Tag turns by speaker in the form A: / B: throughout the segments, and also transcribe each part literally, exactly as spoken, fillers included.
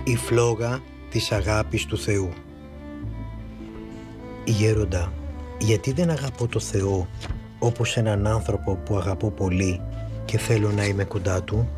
A: Η φλόγα της αγάπης του Θεού. Γέροντα, γιατί δεν αγαπώ το Θεό όπως έναν άνθρωπο που αγαπώ πολύ και θέλω να είμαι κοντά Του?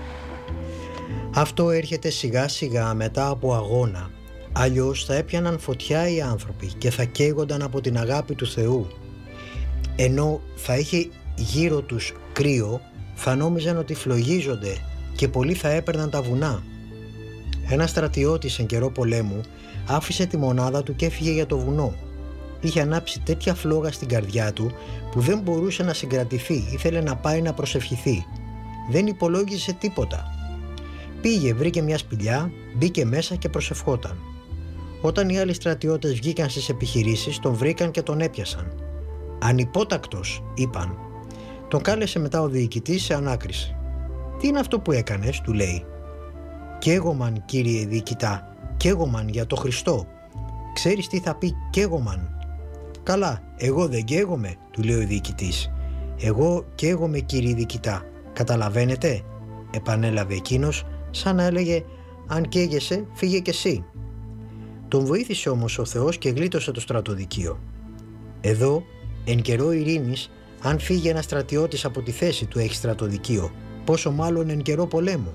A: Αυτό έρχεται σιγά σιγά μετά από αγώνα, αλλιώς θα έπιαναν φωτιά οι άνθρωποι και θα καίγονταν από την αγάπη του Θεού. Ενώ θα είχε γύρω τους κρύο, θα νόμιζαν ότι φλογίζονται και πολλοί θα έπαιρναν τα βουνά. Ένας στρατιώτης εν καιρό πολέμου άφησε τη μονάδα του και έφυγε για το βουνό. Είχε ανάψει τέτοια φλόγα στην καρδιά του που δεν μπορούσε να συγκρατηθεί, ήθελε να πάει να προσευχηθεί. Δεν υπολόγισε τίποτα. Πήγε, βρήκε μια σπηλιά, μπήκε μέσα και προσευχόταν. Όταν οι άλλοι στρατιώτες βγήκαν στις επιχειρήσεις, τον βρήκαν και τον έπιασαν. «Ανυπότακτος», είπαν. Τον κάλεσε μετά ο διοικητής σε ανάκριση. «Τι είναι αυτό που έκανες?» του λέει. «Καίγομαν, κύριε διοικητά, καίγομαν για το Χριστό. Ξέρεις τι θα πει καίγομαν?» «Καλά, εγώ δεν καίγομαι», του λέει ο διοικητής. «Εγώ καίγομαι, κύριε διοικητά, καταλαβαίνετε?» Επανέλαβε εκείνος, σαν να έλεγε «Αν καίγεσαι, φύγε κι εσύ». Τον βοήθησε όμως ο Θεός και γλίτωσε το στρατοδικείο. Εδώ, εν καιρό ειρήνης, αν φύγει ένας στρατιώτης από τη θέση του έχει στρατοδικείο, πόσο μάλλον εν καιρό πολέμου.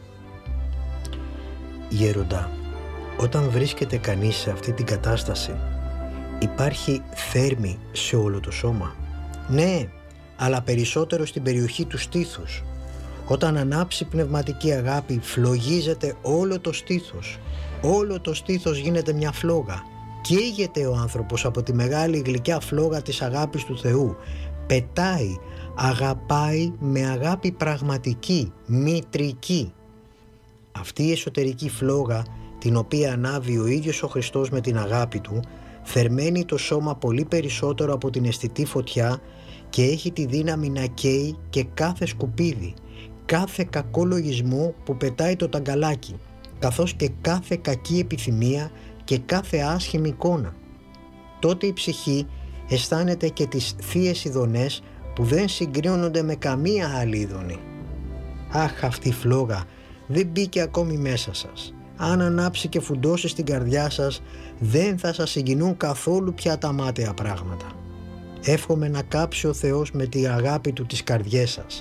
A: Γέροντα, όταν βρίσκεται κανείς σε αυτή την κατάσταση, υπάρχει θέρμη σε όλο το σώμα? Ναι, αλλά περισσότερο στην περιοχή του στήθους. Όταν ανάψει πνευματική αγάπη, φλογίζεται όλο το στήθος. Όλο το στήθος γίνεται μια φλόγα. Καίγεται ο άνθρωπος από τη μεγάλη γλυκιά φλόγα της αγάπης του Θεού. Πετάει, αγαπάει με αγάπη πραγματική, μητρική. Αυτή η εσωτερική φλόγα, την οποία ανάβει ο ίδιος ο Χριστός με την αγάπη Του, θερμαίνει το σώμα πολύ περισσότερο από την αισθητή φωτιά και έχει τη δύναμη να καίει και κάθε σκουπίδι, κάθε κακό λογισμό που πετάει το ταγκαλάκι, καθώς και κάθε κακή επιθυμία και κάθε άσχημη εικόνα. Τότε η ψυχή αισθάνεται και τις θείες ειδονές που δεν συγκρίνονται με καμία άλλη ειδονή. Αχ, αυτή η φλόγα δεν μπήκε ακόμη μέσα σας. Αν ανάψει και φουντώσει στην καρδιά σας, δεν θα σας συγκινούν καθόλου πια τα μάταια πράγματα. Εύχομαι να κάψει ο Θεός με τη αγάπη Του τις καρδιές σας.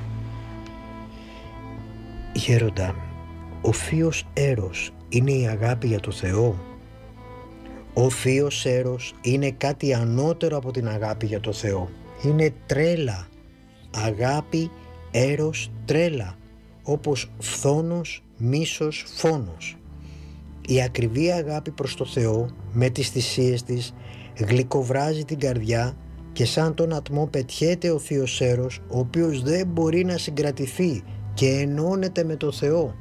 A: Γέροντα, ο θείος έρος είναι η αγάπη για το Θεό? Ο θείος έρος είναι κάτι ανώτερο από την αγάπη για το Θεό. Είναι τρέλα. Αγάπη, έρος, τρέλα. Όπως φθόνος, μίσος, φόνος. Η ακριβή αγάπη προς το Θεό με τις θυσίες της γλυκοβράζει την καρδιά και σαν τον ατμό πετιέται ο θείος έρος, ο οποίος δεν μπορεί να συγκρατηθεί και ενώνεται με το Θεό.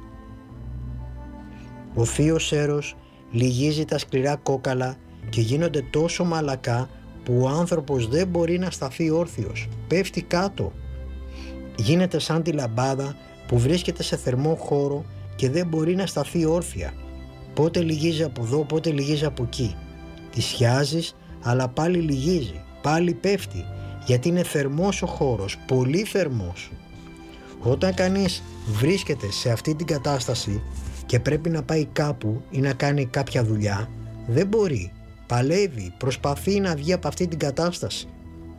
A: Ο θείος έρος λυγίζει τα σκληρά κόκαλα και γίνονται τόσο μαλακά που ο άνθρωπος δεν μπορεί να σταθεί όρθιος, πέφτει κάτω. Γίνεται σαν τη λαμπάδα που βρίσκεται σε θερμό χώρο και δεν μπορεί να σταθεί όρθια. Πότε λυγίζει από εδώ, πότε λυγίζει από εκεί. Τη σιάζεις, αλλά πάλι λυγίζει, πάλι πέφτει, γιατί είναι θερμός ο χώρος, πολύ θερμός. Όταν κανείς βρίσκεται σε αυτή την κατάσταση και πρέπει να πάει κάπου ή να κάνει κάποια δουλειά, δεν μπορεί, παλεύει, προσπαθεί να βγει από αυτή την κατάσταση.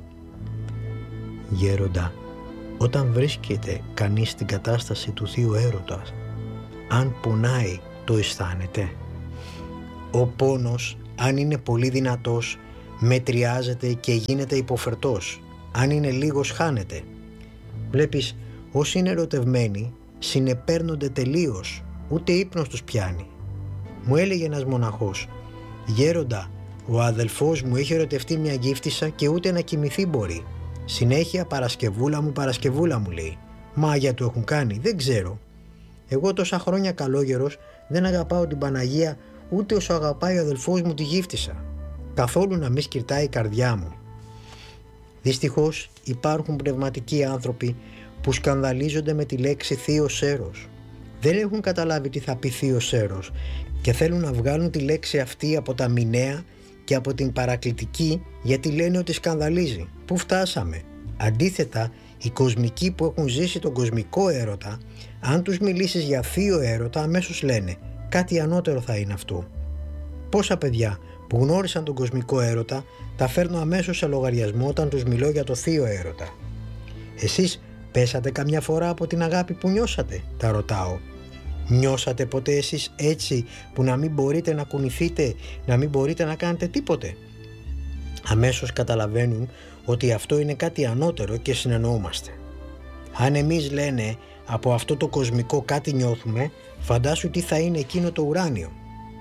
A: Γέροντα, όταν βρίσκεται κανείς στην κατάσταση του θείου έρωτας, αν πονάει, το αισθάνεται? Ο πόνος, αν είναι πολύ δυνατός, μετριάζεται και γίνεται υποφερτός. Αν είναι λίγος, χάνεται. Βλέπεις, όσοι είναι ερωτευμένοι συνεπέρνονται τελείως, ούτε ύπνος τους πιάνει. Μου έλεγε ένας μοναχός, «Γέροντα, ο αδελφός μου έχει ερωτευτεί μια γύφτισσα και ούτε να κοιμηθεί μπορεί. Συνέχεια Παρασκευούλα μου, Παρασκευούλα μου λέει. Μάγια του έχουν κάνει, δεν ξέρω. Εγώ τόσα χρόνια καλόγερος δεν αγαπάω την Παναγία ούτε όσο αγαπάει ο αδελφός μου τη γύφτισσα. Καθόλου να μη σκυρτάει η καρδιά μου». Δυστυχώς υπάρχουν πνευματικοί άνθρωποι που σκανδαλίζονται με τη λέξη θείος έρος. Δεν έχουν καταλάβει τι θα πει θείος έρος και θέλουν να βγάλουν τη λέξη αυτή από τα μηνέα και από την παρακλητική, γιατί λένε ότι σκανδαλίζει. Πού φτάσαμε? Αντίθετα, οι κοσμικοί που έχουν ζήσει τον κοσμικό έρωτα, αν τους μιλήσεις για θείο έρωτα, αμέσως λένε κάτι ανώτερο θα είναι αυτό. Πόσα παιδιά που γνώρισαν τον κοσμικό έρωτα τα φέρνω αμέσως σε λογαριασμό όταν τους μιλώ για το θείο έρωτα. Εσείς πέσατε καμιά φορά από την αγάπη που νιώσατε, τα ρωτάω. Νιώσατε ποτέ εσείς έτσι που να μην μπορείτε να κουνηθείτε, να μην μπορείτε να κάνετε τίποτε? Αμέσως καταλαβαίνουν ότι αυτό είναι κάτι ανώτερο και συνεννοούμαστε. Αν εμείς, λένε, από αυτό το κοσμικό κάτι νιώθουμε, φαντάσου τι θα είναι εκείνο το ουράνιο.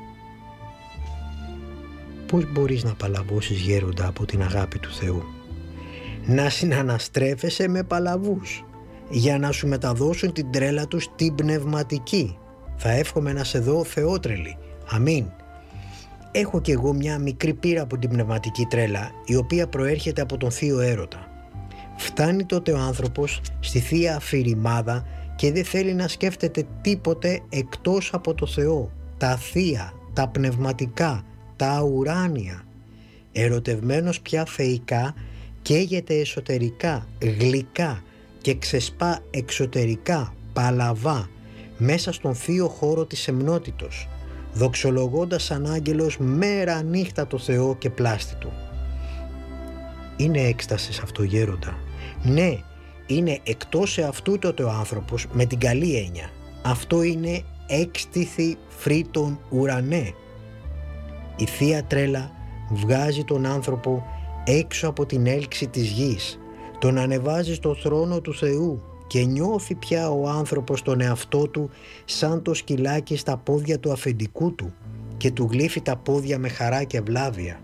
A: Πώς μπορείς να παλαβώσεις, γέροντα, από την αγάπη του Θεού? Να συναναστρέφεσαι με παλαβούς για να σου μεταδώσουν την τρέλα τους την πνευματική. Θα εύχομαι να σε δω θεότρελη. Αμήν. Έχω κι εγώ μια μικρή πείρα από την πνευματική τρέλα, η οποία προέρχεται από τον θείο έρωτα. Φτάνει τότε ο άνθρωπος στη θεία αφηρημάδα και δεν θέλει να σκέφτεται τίποτε εκτός από το Θεό, τα θεία, τα πνευματικά, τα ουράνια. Ερωτευμένος πια θεϊκά, καίγεται εσωτερικά, γλυκά και ξεσπά εξωτερικά, παλαβά, μέσα στον θείο χώρο της εμνότητος, δοξολογώντας σαν άγγελος μέρα νύχτα το Θεό και πλάστη του. Είναι έκσταση αυτό, γέροντα. Ναι, είναι εκτός εαυτού τότε ο άνθρωπος με την καλή έννοια. Αυτό είναι έκστηθη φρύτων ουρανέ. Η θεία τρέλα βγάζει τον άνθρωπο έξω από την έλξη της γης, τον ανεβάζει στο θρόνο του Θεού και νιώθει πια ο άνθρωπος τον εαυτό του σαν το σκυλάκι στα πόδια του αφεντικού του και του γλύφει τα πόδια με χαρά και ευλάβεια.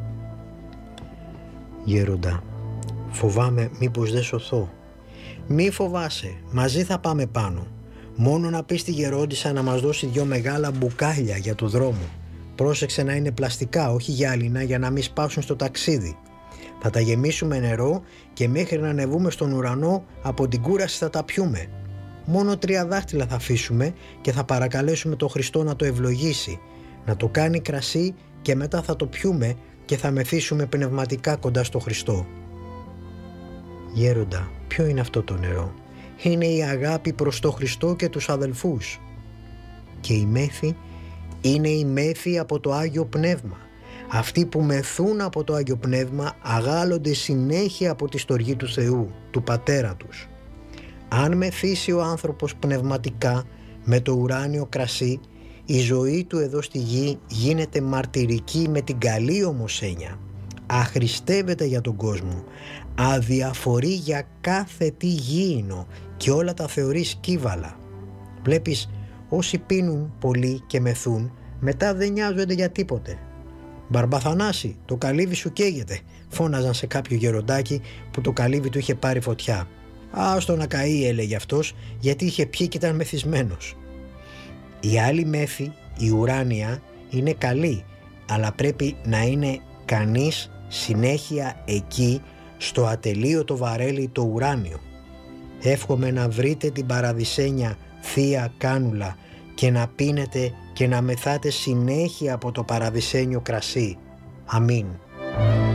A: Γέροντα, φοβάμαι μήπως δεν σωθώ. Μη φοβάσαι, μαζί θα πάμε πάνω. Μόνο να πεις στη γερόντισσα να μας δώσει δυο μεγάλα μπουκάλια για το δρόμο. Πρόσεξε να είναι πλαστικά, όχι γυάλινα, για να μην σπάσουν στο ταξίδι. Θα τα γεμίσουμε νερό και μέχρι να ανεβούμε στον ουρανό από την κούραση θα τα πιούμε. Μόνο τρία δάχτυλα θα αφήσουμε και θα παρακαλέσουμε τον Χριστό να το ευλογήσει, να το κάνει κρασί και μετά θα το πιούμε και θα μεθύσουμε πνευματικά κοντά στο Χριστό. Γέροντα, ποιο είναι αυτό το νερό? Είναι η αγάπη προς το Χριστό και τους αδελφούς. Και η μέθη είναι η μέθη από το Άγιο Πνεύμα. Αυτοί που μεθούν από το Άγιο Πνεύμα αγάλλονται συνέχεια από τη στοργή του Θεού, του Πατέρα τους. Αν μεθύσει ο άνθρωπος πνευματικά με το ουράνιο κρασί, η ζωή του εδώ στη γη γίνεται μαρτυρική με την καλή όμως έννοια. Αχρηστεύεται για τον κόσμο, αδιαφορεί για κάθε τι γήινο και όλα τα θεωρεί σκύβαλα. Βλέπεις, όσοι πίνουν πολύ και μεθούν, μετά δεν νοιάζονται για τίποτε. «Μπαρμπαθανάση, το καλύβι σου καίγεται», φώναζαν σε κάποιο γεροντάκι που το καλύβι του είχε πάρει φωτιά. «Άστο να καεί», έλεγε αυτός, γιατί είχε πιει και ήταν μεθυσμένος. Η άλλη μέθη, η ουράνια, είναι καλή, αλλά πρέπει να είναι κανείς συνέχεια εκεί στο ατελείωτο βαρέλι το ουράνιο. Εύχομαι να βρείτε την παραδεισένια θεία κάνουλα και να πίνετε και να μεθάτε συνέχεια από το παραδεισένιο κρασί. Αμήν.